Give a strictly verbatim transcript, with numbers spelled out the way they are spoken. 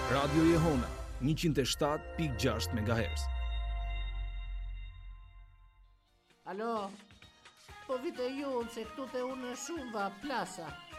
Radio Jehona, njëqind e shtatë pikë gjashtë megahertz. Alo, po vite ju se këtu te unë shumë va plasa.